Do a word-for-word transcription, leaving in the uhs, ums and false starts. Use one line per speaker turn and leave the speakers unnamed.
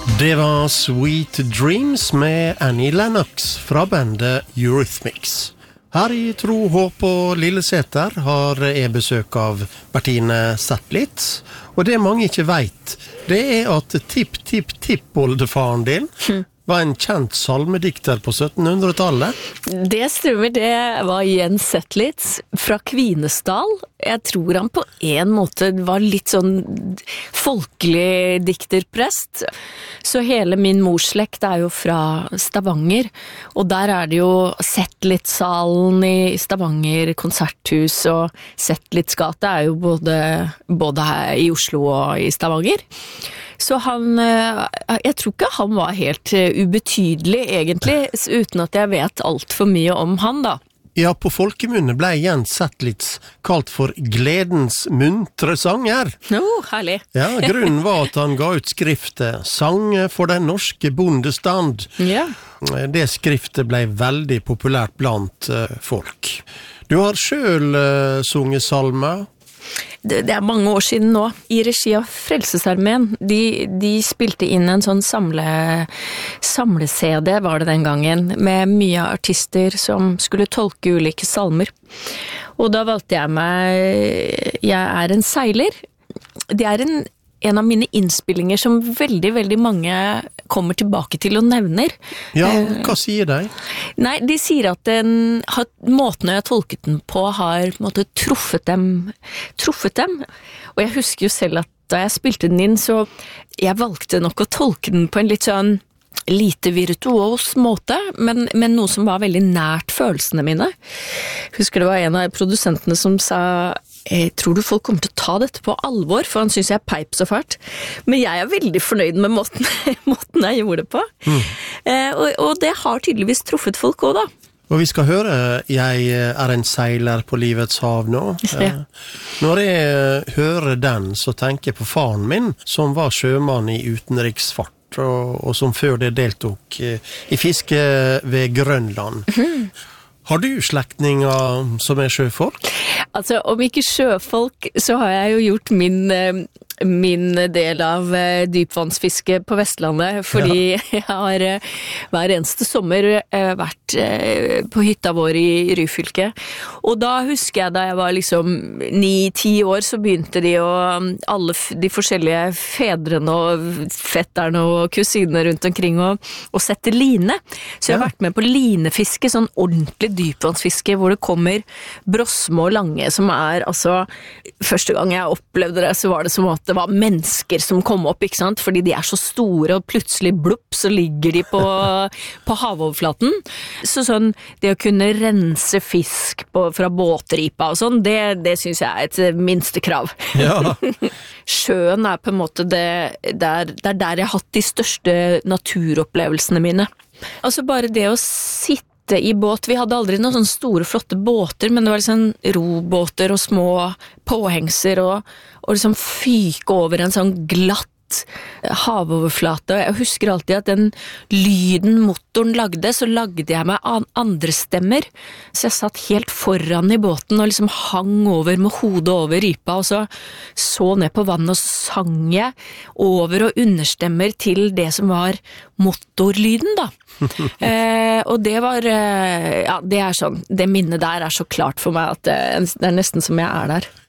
Det var Sweet Dreams med Annie Lennox fra bandet Eurythmics. Her i Tro, Håp og Lilleseter har jeg besøk av Bertine Zetlitz. Og det mange ikke vet, det er at tipp-tipp-tipp-oldefaren din var en kjent salmedikter på syttenhundretallet.
Det stemmer, det var Jens Zetlitz fra Kvinesdal. Jeg tror han på en måte var litt sånn folkelig dikterprest. Så hele min morsslekt er jo fra Stavanger, og der er det jo Zetlitz-salen i Stavanger, konserthus, og Zetlitz-gate er jo både, både her i Oslo og i Stavanger. Så han, jeg tror ikke han var helt ubetydelig egentlig, uten at jeg vet alt for mye om han da.
Ja, på folkemunne ble Jens Zetlitz kalt for gledens muntre sanger.
Å, oh, herlig.
Ja, grunnen var at han ga ut skriftet Sange for den norske bondestand.
Ja.
Det skriftet ble veldig populært blant uh, folk. Du har selv uh, sunget salmer.
Det, det er mange år siden nå, i regi av Frelsesarmeen. De, de spilte inn en sånn samle, samle-C D, var det den gangen, med mye artister som skulle tolke ulike salmer. Og da valgte jeg meg, jeg er en seiler. Det er en, en av mine innspillinger som veldig, veldig mange kommer tilbake til og nevner.
Ja, hva sier de?
Nei, de sier at den, måten jeg har tolket den på har måtte, truffet, dem, truffet dem. Og jeg husker jo selv at da jeg spilte den inn, så jeg valgte nok å tolke den på en litt sånn lite virtuos måte, men, men noe som var veldig nært følelsene mine. Jeg husker det var en av produsentene som sa jeg tror du folk kommer til å ta dette på alvor, for han synes jeg peip så fælt. Men jeg er veldig fornøyd med måten, måten jeg gjorde det på. Mm. Eh, og, og det har tydeligvis truffet folk også da.
Og vi skal høre Jeg er en seiler på livets hav nå.
Ja.
Når jeg hører den, så tenker jeg på faren min, som var sjømann i utenriksfart, og, og som før det deltok i fiske ved Grønland. Mm. Har du slektninger som er sjøfolk?
Altså, om ikke sjøfolk, så har jeg jo gjort min, min del av dypvannsfiske på Vestlandet, fordi ja. Jeg har hver eneste sommer vært på hytta vår i Ryfylke. Og da husker jeg da jeg var liksom ni ti år, så begynte de å, alle de forskjellige fedrene og fetterne og kusinene rundt omkring å, å sette line. Så jeg har ja. vært med på linefiske, sånn ordentlig dypvannsfiske, hvor det kommer brosme og lange, som er, altså, første gang jeg opplevde det, så var det som at det var mennesker som kom opp, ikke sant? Fordi de er så store, og plutselig blupp, så ligger de på, på havoverflaten. Så sånn, det å kunne rense fisk på, fra båtripa og sånn, det, det synes jeg er et minste krav. Ja. Sjøen er på en måte det, der, det er der jeg har hatt de største naturopplevelsene mine. Altså bare det å sitte i båt, vi hadde aldri noen sånne store flotte båter, men det var liksom robåter og små påhengser og, og liksom fyke over en sånn glatt havoverflate. Jeg husker alltid at den lyden motoren lagde, så lagde jeg meg andre stemmer. Så jeg satt helt foran i båten og liksom hang over med hodet over rypa, og så så ned på vannet og sang jeg over- og understemmer til det som var motorlyden da. eh, og det var ja, det er sånn, det minnet der er så klart for meg at det, det er nesten som jeg er der.